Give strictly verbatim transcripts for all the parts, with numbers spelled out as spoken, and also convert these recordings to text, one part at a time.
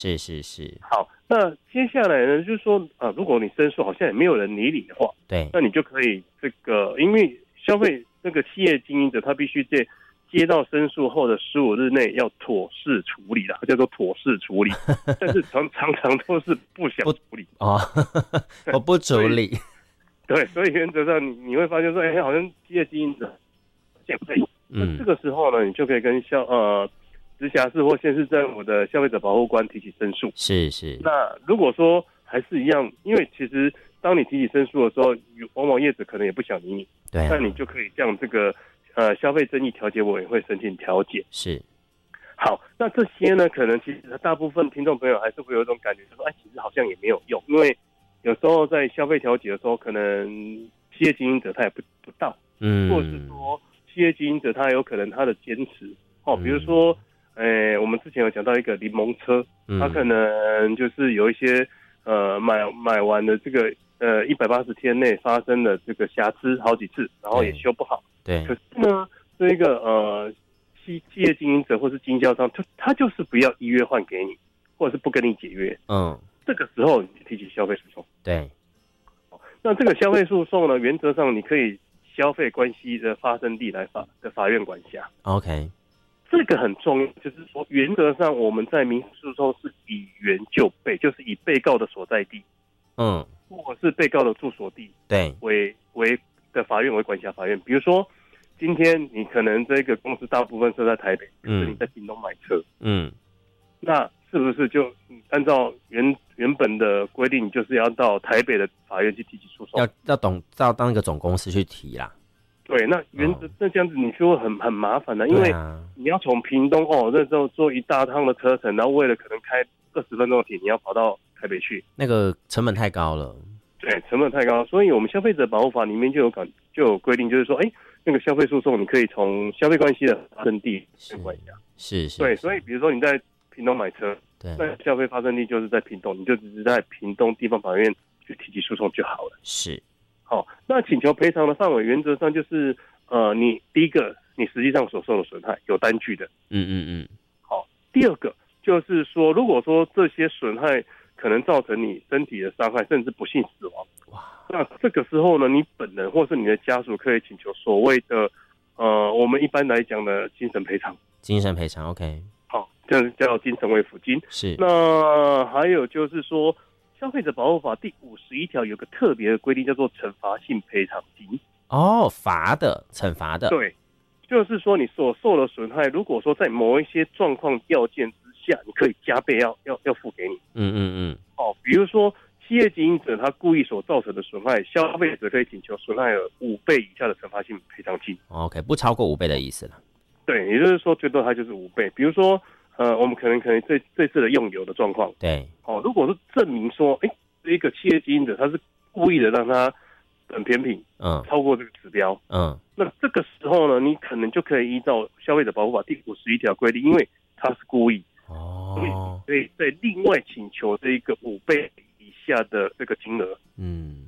是是是。 好，那接下来呢，就是说啊、呃，如果你申诉好像也没有人理你的话， 对， 那你就可以这个，因为消费那个企业经营者他必须在接到申诉后的十五日内要妥适处理啦，叫做妥适处理，但是常常常都是不想处理哦，我不处理。 对，所以原则上你你会发现说，哎、欸，好像企业经营者减费，那这个时候呢，你就可以跟消呃直辖市或县市政府的消费者保护官提起申诉。 是是。 那如果说还是一样，因为其实当你提起申诉的时候，往往业者可能也不想理你， 对、啊， 那你就可以向这个呃消费争议调解委员会申请调解。 是。 好，那这些呢，可能其实大部分听众朋友还是会有一种感觉，就说，哎，其实好像也没有用，因为有时候在消费调解的时候，可能企业经营者他也不不到，嗯，或者是说企业经营者他有可能他的坚持，哦，比如说，呃，我们之前有讲到一个柠檬车，他可能就是有一些呃买买完的这个呃一百八十天内发生了这个瑕疵好几次，然后也修不好， 对， 可是呢，这个呃企企业经营者或是经销商，他他就是不要依约换给你，或者是不跟你解约，嗯。这个时候你提起消费诉讼， 对， 那这个消费诉讼呢，原则上你可以消费关系的发生地来法的法院管辖。 OK， 这个很重要，就是说原则上我们在民事诉讼是以原就被，就是以被告的所在地，嗯，或者是被告的住所地， 对， 为为的法院为管辖法院。比如说，今天你可能这个公司大部分设在台北，可是你在屏东买车，嗯，那是不是就按照原原本的规定，就是要到台北的法院去提起诉讼？ 要要懂要当一个总公司去提啦。 对，那原则、哦、那这样子你就会很很麻烦的，因为你要从屏东哦，那时候坐一大趟的车程，然后为了可能开二十分钟的铁，你要跑到台北去， 那个成本太高了。 对，成本太高，所以我们消费者保护法里面就有管就有规定，就是说，哎，那个消费诉讼你可以从消费关系的发生地去管辖。 是是。 对，所以比如说你在屏东买车，对，那消费发生地就是在屏东，你就只是在屏东地方法院去提起诉讼就好了。 是。 好，那请求赔偿的范围原则上就是，呃，你第一个你实际上所受的损害有单据的，嗯嗯嗯。好，第二个就是说，如果说这些损害可能造成你身体的伤害，甚至不幸死亡，哇，那这个时候呢，你本人或是你的家属可以请求所谓的，呃，我们一般来讲的精神赔偿。 精神赔偿 ，OK。 好，这样叫精神慰抚金。 是。 那还有就是说。消费者保护法第五十一条有个特别的规定，叫做惩罚性赔偿金。 哦，罚的，惩罚的。 对，就是说你所受的损害，如果说在某一些状况要件之下，你可以加倍要要要付给你。嗯嗯嗯。哦，比如说企业经营者他故意所造成的损害，消费者可以请求损害额五倍以下的惩罚性赔偿金。 OK， 不超过五倍的意思了。 对，也就是说最多它就是五倍。比如说。呃，我们可能可能这这次的用油的状况， 对， 哦，如果是证明说，哎，这个企业经营者他是故意的让他本偏品，嗯，超过这个指标，嗯，那这个时候呢，你可能就可以依照消费者保护法第五十一条规定，因为他是故意，哦，所以再另外请求这一个五倍以下的这个金额，嗯，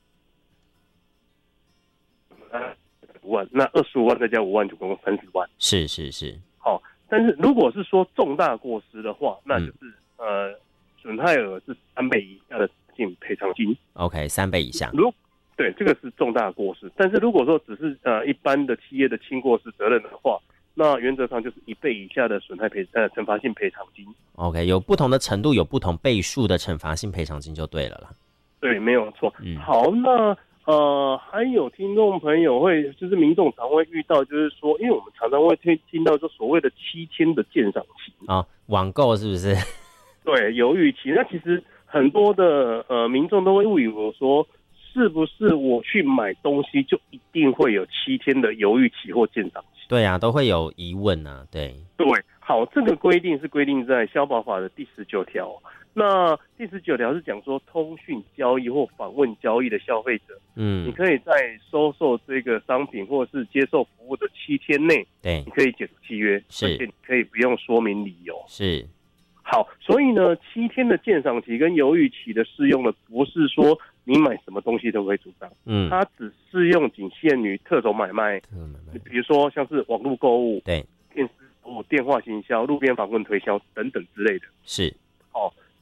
五万，那二十五万再加五万，就共三十万， 是是是， 好。但是如果是说重大过失的话，那就是、嗯、呃损害额是三倍以下的性赔偿金。 OK， 三倍以下。 如对这个是重大过失，但是如果说只是呃一般的企业的轻过失责任的话，那原则上就是一倍以下的损害赔呃惩罚性赔偿金。 OK， 有不同的程度，有不同倍数的惩罚性赔偿金就对了啦。 对，没有错。嗯、好，那。呃，还有听众朋友会，就是民众常会遇到，就是说，因为我们常常会听听到说所谓的七天的鉴赏期啊、哦，网购是不是？ 对，犹豫期。那其实很多的呃民众都会误以为说，是不是我去买东西就一定会有七天的犹豫期或鉴赏期？ 对啊，都会有疑问啊。对对，好，这个规定是规定在消保法的第十九条。那第十九条是讲说，通讯交易或访问交易的消费者，嗯，你可以在收受这个商品或是接受服务的七天内， 对， 你可以解除契约， 是， 而且你可以不用说明理由， 是。 好，所以呢，七天的鉴赏期跟犹豫期的适用呢，不是说你买什么东西都可以主张，嗯，它只适用仅限于特种买卖，特种买卖，比如说像是网络购物， 对， 电视服务、电话行销、路边访问推销等等之类的， 是。 哦，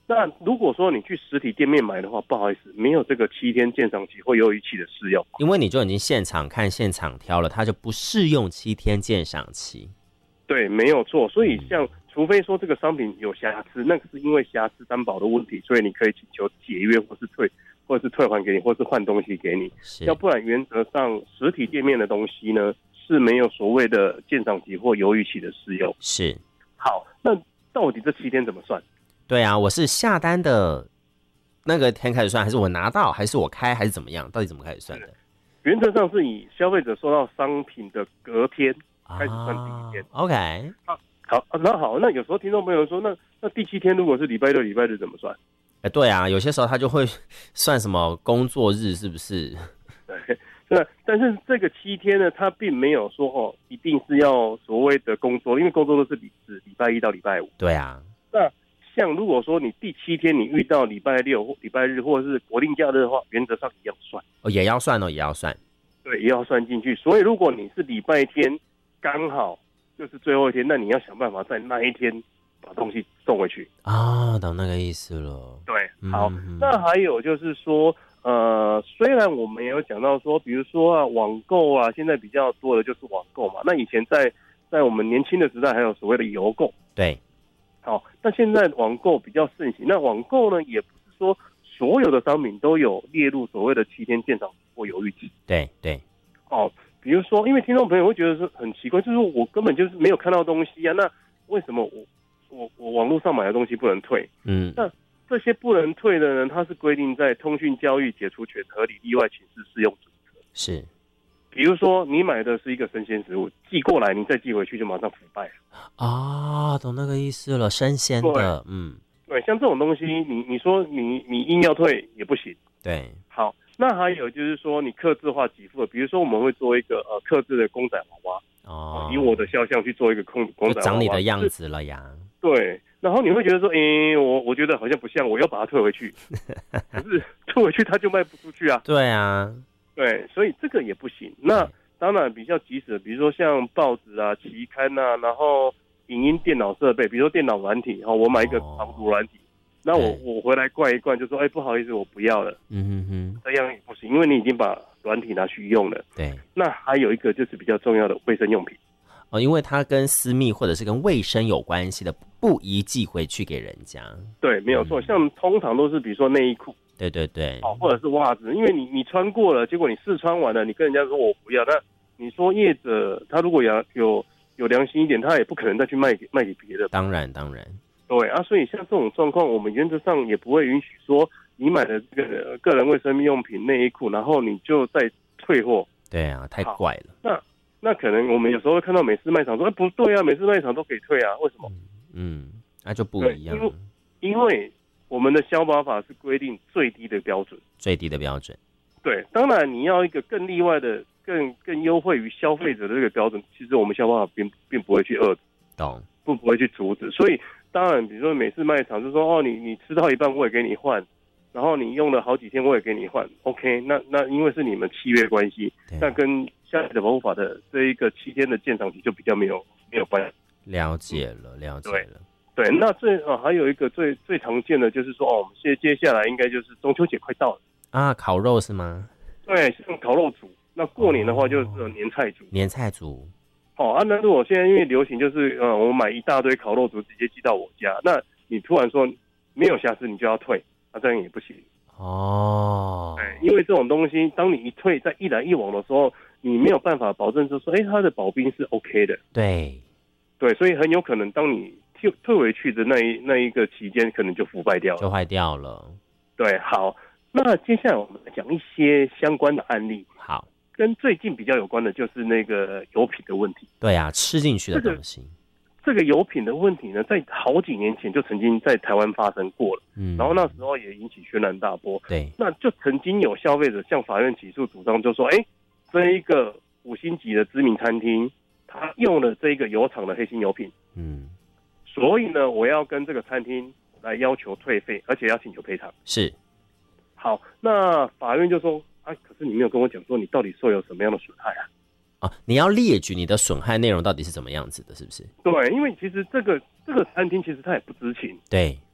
那如果说你去实体店面买的话，不好意思，没有这个七天鉴赏期或鱿鱼期的适用， 因为你就已经现场看现场挑了，它就不适用七天鉴赏期。 对，没有错。所以像、嗯、除非说这个商品有瑕疵，那个是因为瑕疵担保的问题，所以你可以请求解约或是退或是退还给你，或是换东西给你。要不然原则上实体店面的东西呢是没有所谓的鉴赏期或鱿鱼期的适用。 是。 好，那到底这七天怎么算？ 对啊，我是下单的那个天开始算，还是我拿到，还是我开，还是怎么样？到底怎么开始算的？ 原则上是以消费者收到商品的隔天开始算第一天。 啊、OK， 好，好，那好，那有时候听众朋友说，那那第七天如果是礼拜六、礼拜日怎么算？ 哎、欸，对啊，有些时候他就会算什么工作日，是不是？ 对，那但是这个七天呢，它并没有说哦，一定是要所谓的工作，因为工作都是礼指礼拜一到礼拜五。 对啊。 那像如果说你第七天你遇到礼拜六或礼拜日或者是国定假日的话，原则上也要算哦，也要算哦，也要算， 对，也要算进去。所以如果你是礼拜天刚好就是最后一天，那你要想办法在那一天把东西送回去啊，懂那个意思了。 对，好，嗯、那还有就是说，呃，虽然我们也有讲到说，比如说啊，网购啊，现在比较多的就是网购嘛。那以前在在我们年轻的时代，还有所谓的邮购， 对。 好，那现在网购比较盛行。那网购呢，也不是说所有的商品都有列入所谓的七天鉴赏或犹豫期。 对对。 哦，比如说，因为听众朋友会觉得是很奇怪，就是说我根本就是没有看到东西啊，那为什么我我我网络上买的东西不能退？嗯，那这些不能退的呢，它是规定在通讯交易解除权合理例外情事适用准则。 是。 比如说，你买的是一个生鲜食物，寄过来，你再寄回去就马上腐败了。 啊，懂那个意思了，生鲜的，嗯， 对，像这种东西，你你说你你硬要退也不行。 对， 好，那还有就是说，你客制化给付，比如说我们会做一个呃客制的公仔娃娃，哦，以我的肖像去做一一个公公仔娃娃， 就长你的样子了呀。 对，然后你会觉得说，哎、欸，我我觉得好像不像，我要把它退回去，可是退回去它就卖不出去啊。 对啊。 对，所以这个也不行。那当然比较棘手的，比如说像报纸啊、期刊啊，然后影音电脑设备，比如说电脑软体，我买一个防毒软体，那我我回来灌一灌，就说，哎、欸，不好意思，我不要了。嗯哼哼，这样也不行，因为你已经把软体拿去用了。 对。 那还有一个就是比较重要的卫生用品。 哦，因为它跟私密或者是跟卫生有关系的，不宜寄回去给人家。 对，没有错。嗯、像通常都是比如说内衣裤。 对对对， 哦，或者是袜子，因为你你穿过了，结果你试穿完了，你跟人家说我不要，那你说业者他如果有有有良心一点，他也不可能再去卖给卖给别的。 当然当然， 对啊，所以像这种状况，我们原则上也不会允许说你买的这个个人卫生用品内衣裤，然后你就再退货。 对啊，太怪了。 那那可能我们有时候会看到美式卖场说，哎，不对啊，美式卖场都可以退啊，为什么？ 嗯，那、嗯、就不一样。 因为因为我们的消保法是规定最低的标准， 最低的标准。 对，当然你要一个更例外的、更更优惠于消费者的这个标准，其实我们消保法并并不会去遏制， 懂？ 不不会去阻止。所以当然，比如说美式卖场就说哦，你你吃到一半我也给你换，然后你用了好几天我也给你换 ，OK？ 那那因为是你们契约关系，那跟消费者保护法的这一个七天的鉴赏期就比较没有没有关系。 了解了，了解了。 对，那最啊还有一个最最常见的就是说哦，我们接接下来应该就是中秋节快到了啊，烤肉是吗？ 对，像烤肉组。那过年的话就是年菜组。 年菜组。 哦啊，那如果现在因为流行就是呃，我买一大堆烤肉组直接寄到我家，那你突然说没有瑕疵你就要退，那、啊、这样也不行。哦。对，因为这种东西，当你一退再一来一往的时候，你没有办法保证就是说，哎，它的保冰是 OK 的。 对。 对，所以很有可能当你退退回去的那一那一个期间，可能就腐败掉了， 就坏掉了。 对，好，那接下来我们来讲一些相关的案例。 好， 跟最近比较有关的就是那个油品的问题。 对啊，吃进去的东西。 这个、这个油品的问题呢，在好几年前就曾经在台湾发生过了，嗯，然后那时候也引起轩然大波。 对， 那就曾经有消费者向法院起诉，主张就说，哎，这一个五星级的知名餐厅，他用了这个油厂的黑心油品，嗯。所以呢，我要跟这个餐厅来要求退费，而且要请求赔偿。 是， 好，那法院就说，啊，可是你没有跟我讲说你到底受有什么样的损害啊？ 啊，你要列举你的损害内容到底是怎么样子的，是不是？ 对，因为其实这个这个餐厅其实他也不知情。 对